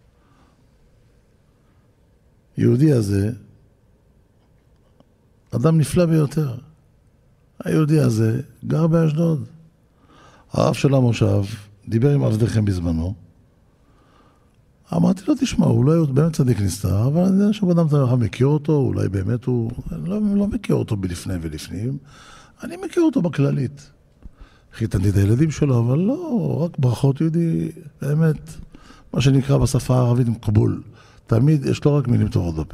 יהודי הזה, אדם נפלא ביותר. היהודי הזה גר באשדוד. הרב של המושב דיבר עם עבדיכם בזמנו. אמרתי לו, תשמע, הוא לא באמת צדיק נסתר, אבל אני יודע שבאדם אתה מכיר אותו, אולי באמת הוא, אני לא, לא מכיר אותו בלפני ולפנים, אני מכיר אותו בכללית. חיתנתי את הילדים שלו, אבל לא, רק ברכות יהודי, באמת, מה שנקרא בשפה הערבית מקבול. תמיד יש לו רק מילים טובות בפה.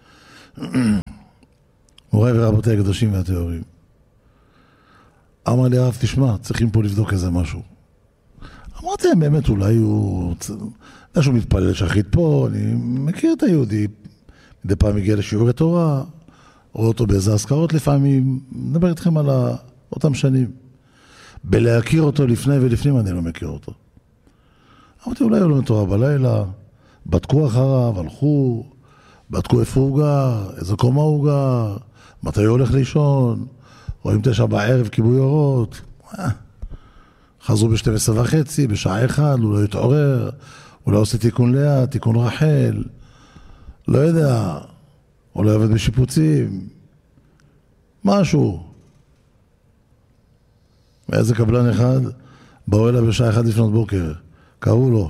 מוריי ורבותיי הקדושים והטהורים. אמר לי הרב, תשמע, צריכים פה לבדוק איזה משהו. אמרתי להם, באמת, אולי הוא... משהו מתפלל שחית פה, אני מכיר את היהודי. מדי פעם הגיע לשיעורי תורה, רואה אותו באיזה הזכרות לפעמים, נדבר איתכם על אותם שנים. בלהכיר אותו לפני ולפנים אני לא מכיר אותו. אמרתי, אולי הוא לא מתורה בלילה, בדקו אחריו, הלכו, בדקו איפה הוא גר, איזה קומה הוא גר, מתי הוא הולך לישון, רואים תשע בערב כיבוי אורות, חזרו ב-שתים עשרה וחצי, בשעה אחד, הוא לא יתעורר, הוא לא עושה תיקון לאה, תיקון רחל, לא יודע, הוא לא עובד בשיפוצים, משהו. ואיזה קבלן אחד, באו אליו בשעה אחד לפנות בוקר, קראו לו,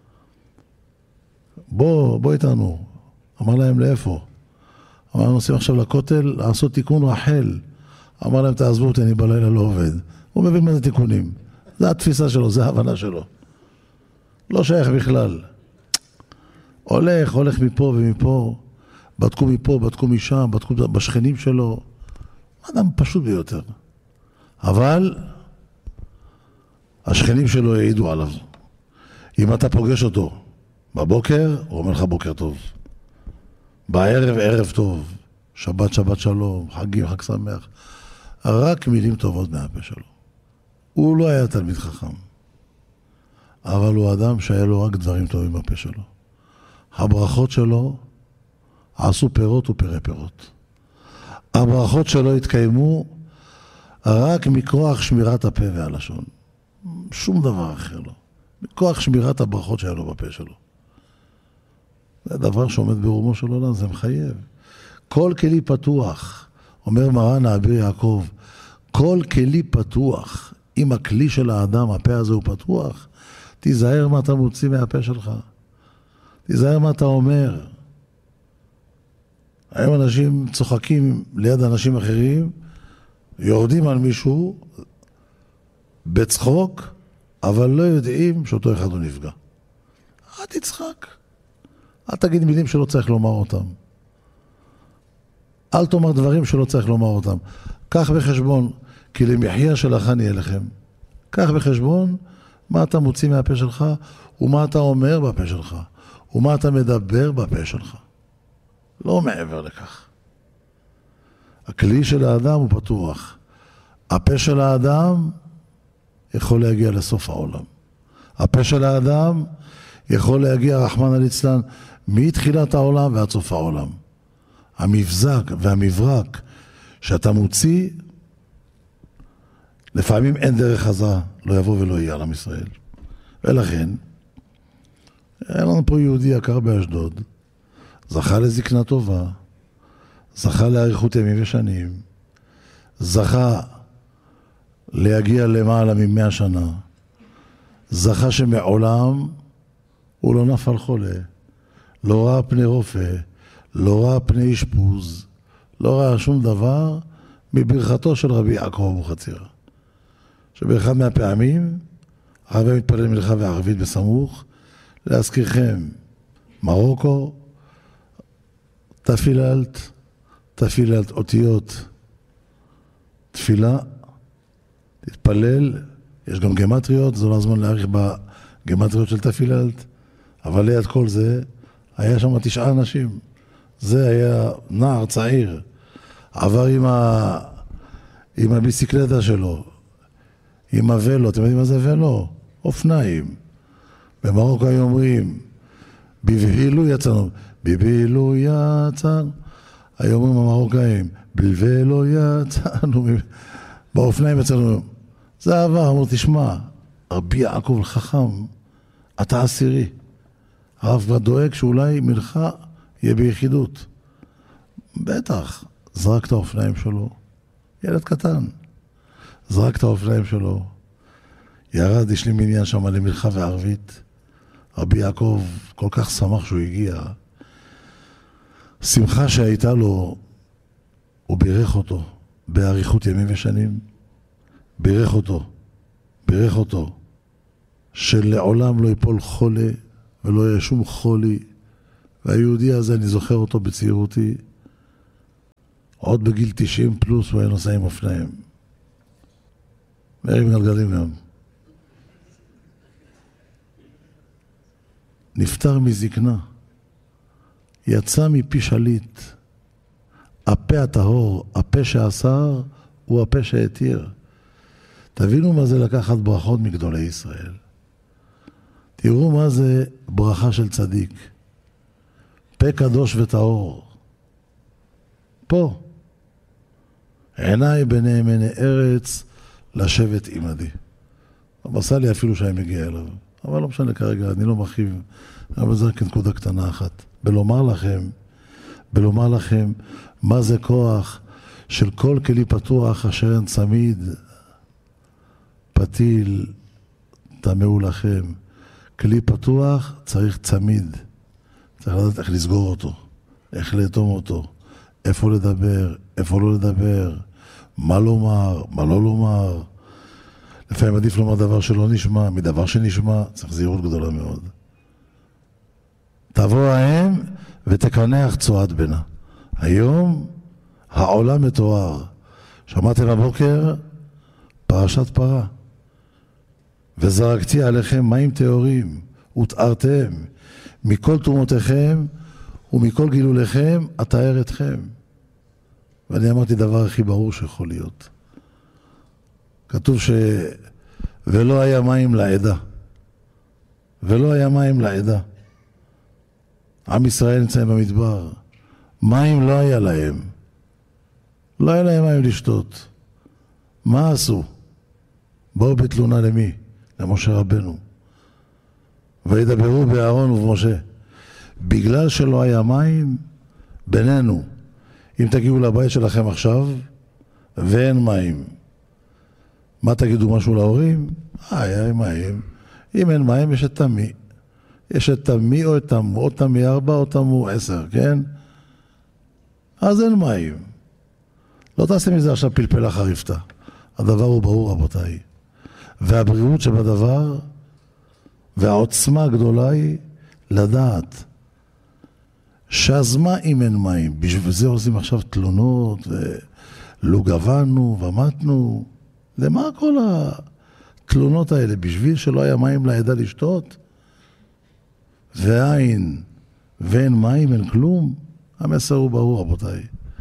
בוא, בוא איתנו. אמר להם, לאיפה? אמר, נוסעים עכשיו לכותל, לעשות תיקון רחל. אמר להם, תעזבו אותי, אני בלילה לא עובד. הוא מבין מה זה תיקונים. זה התפיסה שלו, זה ההבנה שלו. לא שייך בכלל. הולך, הולך מפה ומפה. בדקו מפה, בדקו משם, בדקו בשכנים שלו. אדם פשוט ביותר. אבל השכנים שלו העידו עליו. אם אתה פוגש אותו בבוקר, הוא אומר לך בוקר טוב. בערב, ערב טוב. שבת, שבת שלום. חגים, חג שמח. רק מילים טובות מהפה שלו. הוא לא היה תלמיד חכם. אבל הוא אדם שהיה לו רק דברים טובים בפה שלו. הברכות שלו עשו פירות ופרי פירות. הברכות שלו התקיימו רק מכוח שמירת הפה והלשון. שום דבר אחר לא. מכוח שמירת הברכות שהיה לו בפה שלו. זה דבר שעומד ברומו של עולם, זה מחייב. כל כלי פתוח, אומר מרן האביר יעקב, כל כלי פתוח, אם הכלי של האדם, הפה הזה הוא פתוח, תיזהר מה אתה מוציא מהפה שלך. תיזהר מה אתה אומר. היום אנשים צוחקים ליד אנשים אחרים, יורדים על מישהו בצחוק, אבל לא יודעים שאותו אחד הוא נפגע. אל תצחק. אל תגיד מילים שלא צריך לומר אותם. אל תאמר דברים שלא צריך לומר אותם. קח בחשבון, כי למחיה שלך נהיה לכם. קח בחשבון מה אתה מוציא מהפה שלך, ומה אתה אומר בפה שלך, ומה אתה מדבר בפה שלך. לא מעבר לכך. הכלי של האדם הוא פתוח. הפה של האדם יכול להגיע לסוף העולם. הפה של האדם יכול להגיע, רחמנא ליצלן, מתחילת העולם ועד סוף העולם. המבזק והמברק שאתה מוציא, לפעמים אין דרך חזרה, לא יבוא ולא יהיה על עם ישראל. ולכן, היה לנו פה יהודי יקר באשדוד, זכה לזקנה טובה, זכה לאריכות ימים ושנים, זכה להגיע למעלה ממאה שנה, זכה שמעולם הוא לא נפל חולה, לא ראה פני רופא, לא ראה פני אשפוז, לא ראה שום דבר מברכתו של רבי יעקב אבוחצירא. שבאחד מהפעמים הרב מתפלל מלכה וערבית בסמוך, להזכירכם, מרוקו, תפיללת, תפיללת אותיות תפילה, תתפלל, יש גם גמטריות, זה לא הזמן להאריך בגמטריות של תפיללת, אבל ליד כל זה, היה שם תשעה אנשים. זה היה נער צעיר, עבר עם, ה... עם הביסיקלטה שלו, עם הוולו, אתם יודעים מה זה ולו? אופניים. במרוקו היו אומרים, בבהילו יצאנו, בבהילו יצאנו, היו אומרים המרוקאים, בבהילו יצאנו, באופניים יצאנו. זה עבר, אמרו, תשמע, רבי יעקב חכם, אתה עשירי. הרב כבר דואג שאולי מלכה יהיה ביחידות. בטח, זרק את האופניים שלו, ילד קטן, זרק את האופניים שלו, ירד, יש לי מניין שם למלכה וערבית, רבי יעקב כל כך שמח שהוא הגיע, שמחה שהייתה לו, הוא בירך אותו, באריכות ימים ושנים, בירך אותו, בירך אותו, שלעולם לא ייפול חולה, ולא יהיה שום חולי, והיהודי הזה, אני זוכר אותו בצעירותי, עוד בגיל תשעים פלוס הוא היה נוסע עם אופניים. מרים גלגלים גם. נפטר מזקנה. יצא מפי שליט. הפה הטהור, הפה שאסר, הוא הפה שהתיר. תבינו מה זה לקחת ברכות מגדולי ישראל. תראו מה זה ברכה של צדיק. פה קדוש וטהור. פה. עיניי בנאמני ארץ לשבת עמדי. לא עשה לי אפילו שאני מגיע אליו. אבל לא משנה כרגע, אני לא מרחיב. אבל זה רק נקודה קטנה אחת. בלומר לכם, בלומר לכם, מה זה כוח של כל כלי פתוח אשר אין צמיד, פתיל, תמאו לכם. כלי פתוח צריך צמיד. צריך לדעת איך לסגור אותו, איך לאטום אותו, איפה לדבר, איפה לא לדבר, מה לומר, מה לא לומר. לפעמים עדיף לומר דבר שלא נשמע, מדבר שנשמע, צריך זהירות גדולה מאוד. תבוא ההם ותקנח צועד בנה. היום העולם מתואר. שמעתם הבוקר? פרשת פרה. וזרקתי עליכם מים טהורים, ותארתם מכל תרומותיכם ומכל גילוליכם אתאר אתכם. ואני אמרתי דבר הכי ברור שיכול להיות. כתוב ש... ולא היה מים לעדה. ולא היה מים לעדה. עם ישראל נמצאים במדבר. מים לא היה להם. לא היה להם מים לשתות. מה עשו? באו בתלונה למי? למשה רבנו. וידברו באהרון ובמשה. בגלל שלא היה מים, בינינו, אם תגיעו לבית שלכם עכשיו, ואין מים, מה תגידו משהו להורים? אה, היה מים. אם אין מים, יש את תמי. יש את תמי או את תמו, או תמי ארבע או תמו עשר, כן? אז אין מים. לא תעשה מזה עכשיו פלפלה חריפתה. הדבר הוא ברור, רבותיי. והבריאות שבדבר, והעוצמה הגדולה היא לדעת שאז מה אם אין מים? בשביל זה עושים עכשיו תלונות ולא גבנו ומתנו. למה כל התלונות האלה? בשביל שלא היה מים לעדה לשתות? ואין, ואין מים, אין כלום. המסר הוא ברור, רבותיי.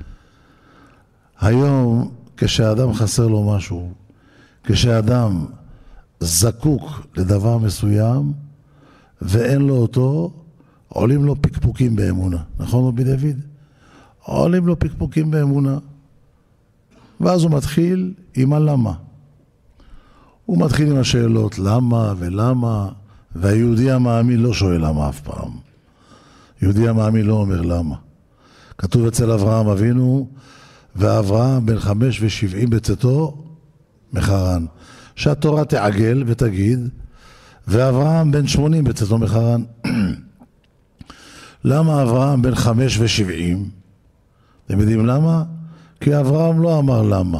היום, כשאדם חסר לו משהו, כשאדם זקוק לדבר מסוים, ואין לו אותו, עולים לו פקפוקים באמונה. נכון רבי דוד? עולים לו פקפוקים באמונה. ואז הוא מתחיל עם הלמה. הוא מתחיל עם השאלות למה ולמה, והיהודי המאמין לא שואל למה אף פעם. יהודי המאמין לא אומר למה. כתוב אצל אברהם אבינו, ואברהם בן חמש ושבעים בצאתו מחרן. שהתורה תעגל ותגיד, ואברהם בן שמונים בצאתו מחרן. למה אברהם בן חמש ושבעים? אתם יודעים למה? כי אברהם לא אמר למה.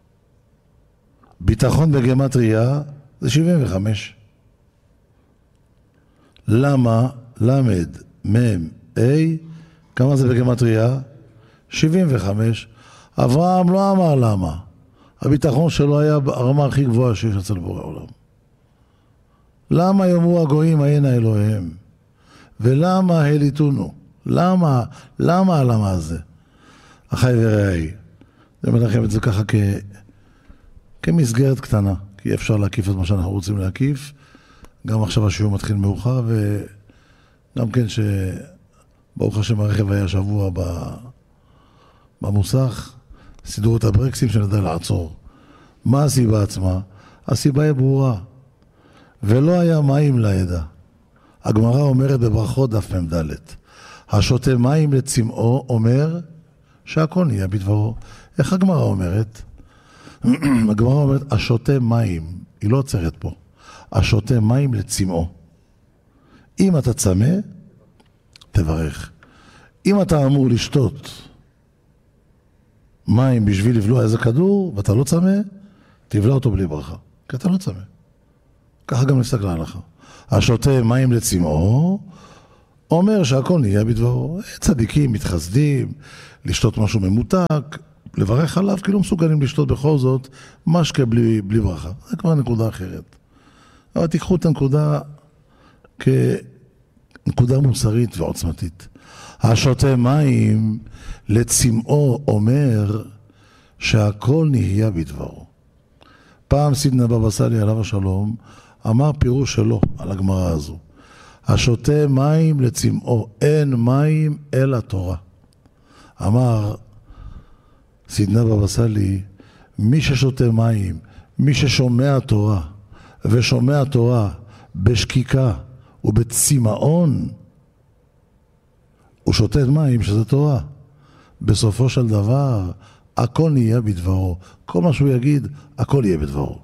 ביטחון בגמטריה זה שבעים וחמש. למה? למד, מם, אי, כמה זה בגמטריה? שבעים וחמש. אברהם לא אמר למה. הביטחון שלו היה ברמה הכי גבוהה שיש אצל בורא עולם. למה יאמרו הגויים היינה אלוהיהם? ולמה הליטונו? למה? למה הלמה הזה? אחי ורעי. זה מנחם את זה ככה כ... כמסגרת קטנה, כי אפשר להקיף את מה שאנחנו רוצים להקיף. גם עכשיו השיעור מתחיל מאוחר, וגם כן שברוך השם הרכב היה שבוע במוסך, סידרו את הברקסים שנדע לעצור. מה הסיבה עצמה? הסיבה היא ברורה. ולא היה מים לעדה. הגמרא אומרת בברכות דף ממד. השותה מים לצמאו אומר שהכל נהיה בדברו. איך הגמרא אומרת? הגמרא אומרת השותה מים, היא לא עוצרת פה. השותה מים לצמאו. אם אתה צמא, תברך. אם אתה אמור לשתות מים בשביל לבלוע איזה כדור, ואתה לא צמא, תבלע אותו בלי ברכה. כי אתה לא צמא. ככה גם נפסק להלכה. השותה מים לצמאו, אומר שהכל נהיה בדברו. צדיקים מתחסדים, לשתות משהו ממותק, לברך עליו, כי לא מסוגלים לשתות בכל זאת משקה בלי, בלי ברכה. זה כבר נקודה אחרת. אבל תיקחו את הנקודה כנקודה מוסרית ועוצמתית. השותה מים לצמאו אומר שהכל נהיה בדברו. פעם סידנא בבא סאלי עליו השלום אמר פירוש שלו על הגמרא הזו. השותה מים לצמאו, אין מים אלא תורה. אמר סידנא בבא סאלי, מי ששותה מים, מי ששומע תורה ושומע תורה בשקיקה ובצמאון, הוא שותה מים שזה תורה. בסופו של דבר הכל נהיה בדברו. כל מה שהוא יגיד, הכל יהיה בדברו.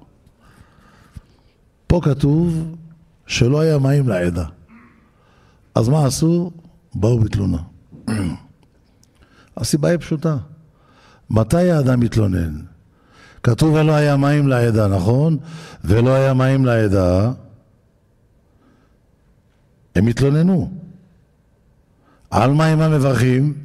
פה כתוב שלא היה מים לעדה. אז מה עשו? באו בתלונה. הסיבה היא פשוטה. מתי האדם מתלונן? כתוב ולא היה מים לעדה, נכון? ולא היה מים לעדה. הם התלוננו. על מה הם המברכים?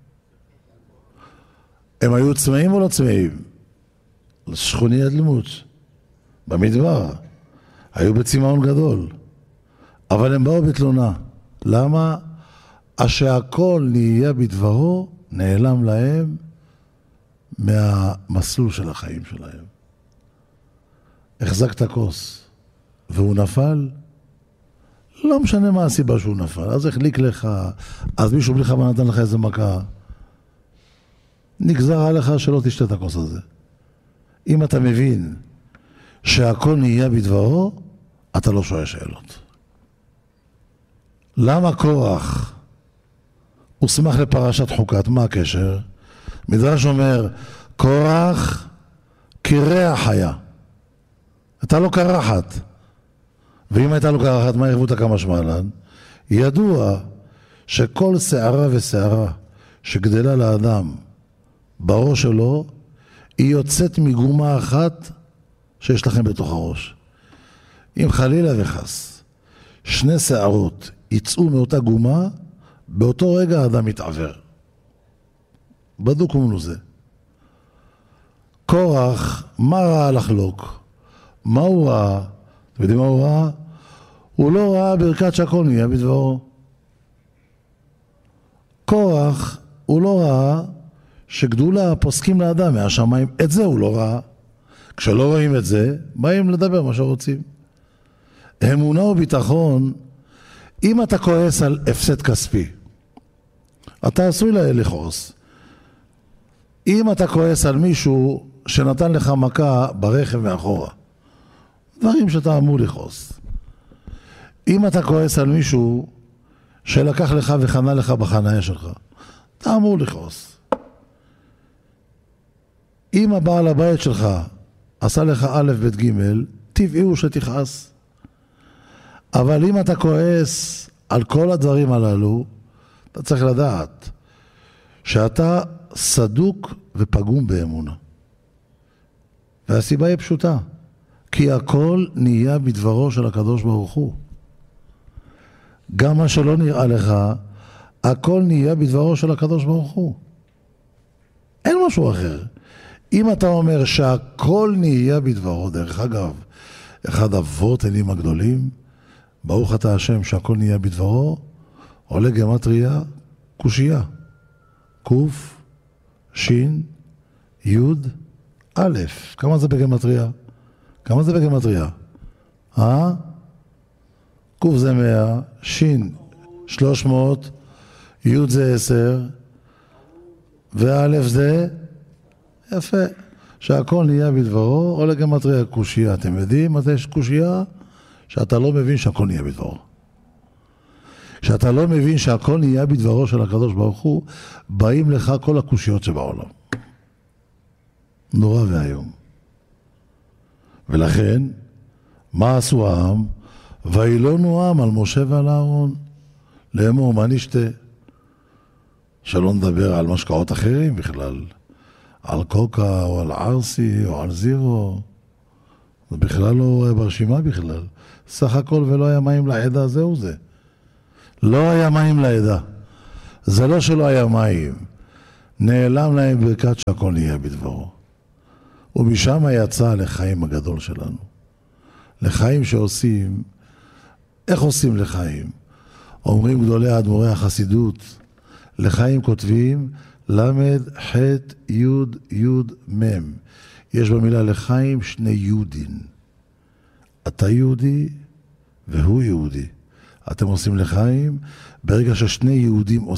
הם היו צמאים או לא צמאים? שכוני עד לימוד. במדבר. היו בצמאון גדול. אבל הם באו בתלונה. למה? שהכל נהיה בדברו, נעלם להם מהמסלול של החיים שלהם. החזקת כוס והוא נפל, לא משנה מה הסיבה שהוא נפל. אז החליק לך, אז מישהו בלי חמה נתן לך איזה מכה. נגזר עליך שלא תשתה את הכוס הזה. אם אתה מבין שהכל נהיה בדברו, אתה לא שואל שאלות. למה קורח הוסמך לפרשת חוקת? מה הקשר? מדרש אומר, קורח קרח היה. אתה לא קרחת. ואם הייתה לו קרחת, מה ירבו אותה כמה שמעלן? ידוע שכל שערה ושערה שגדלה לאדם בראש שלו, היא יוצאת מגומה אחת שיש לכם בתוך הראש. אם חלילה וחס, שני שערות יצאו מאותה גומה, באותו רגע האדם מתעבר. בדוק ומנוזה. קורח, מה ראה לחלוק? מה הוא ראה? אתם יודעים מה הוא ראה? הוא לא ראה ברכת שהכל נהיה בדברו. קורח, הוא לא ראה שגדולה פוסקים לאדם מהשמיים. את זה הוא לא ראה. כשלא רואים את זה, באים לדבר מה שרוצים. אמונה וביטחון, אם אתה כועס על הפסד כספי, אתה עשוי לכעוס. אם אתה כועס על מישהו שנתן לך מכה ברכב מאחורה, דברים שאתה אמור לכעוס. אם אתה כועס על מישהו שלקח לך וחנה לך בחניה שלך, אתה אמור לכעוס. אם הבעל הבית שלך עשה לך א' ב' ג', טבעי הוא שתכעס. אבל אם אתה כועס על כל הדברים הללו, אתה צריך לדעת שאתה סדוק ופגום באמונה. והסיבה היא פשוטה, כי הכל נהיה בדברו של הקדוש ברוך הוא. גם מה שלא נראה לך, הכל נהיה בדברו של הקדוש ברוך הוא. אין משהו אחר. אם אתה אומר שהכל נהיה בדברו, דרך אגב, אחד אבות אלים הגדולים, ברוך אתה השם שהכל נהיה בדברו, עולה גמטריה, קושייה. קוף, שין, יוד, א', כמה זה בגמטריה? כמה זה בגמטריה? אה? קוף זה מאה, שין שלוש מאות, יוד זה עשר, וא' זה יפה. שהכל נהיה בדברו, עולה גמטריה קושייה. אתם יודעים מתי יש קושייה? שאתה לא מבין שהכל נהיה בדברו. שאתה לא מבין שהכל נהיה בדברו של הקדוש ברוך הוא, באים לך כל הקושיות שבעולם. נורא והיום. ולכן, מה עשו העם? וילונו העם על משה ועל אהרון. לאמור, מה נשתה? שלא נדבר על משקאות אחרים בכלל. על קוקה או על ערסי או על זירו. זה בכלל לא ברשימה בכלל. סך הכל ולא היה מים לעדה, זהו זה. לא היה מים לעדה. זה לא שלא היה מים. נעלם להם ברכת שהכל נהיה בדברו. ומשם יצא לחיים הגדול שלנו. לחיים שעושים, איך עושים לחיים? אומרים גדולי האדמו"רי החסידות, לחיים כותבים למד חט יוד יוד מם. יש במילה לחיים שני יודין. אתה יהודי והוא יהודי. אתם עושים לחיים, ברגע ששני יהודים